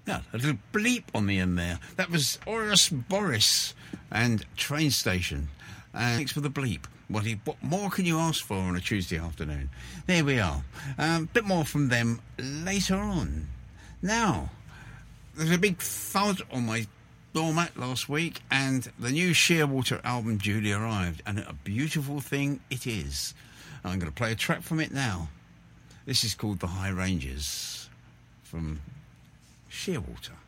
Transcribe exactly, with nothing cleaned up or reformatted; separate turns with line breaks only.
Yeah, a little bleep on the end there. That was Oris Boris and Train Station. Uh, thanks for the bleep. What, he, what more can you ask for on a Tuesday afternoon? There we are. A um, bit more from them later on. Now, there's a big thud on my doormat last week, and the new Shearwater album duly arrived, and a beautiful thing it is. I'm going to play a track from it now. This is called The High Ranges from Shearwater.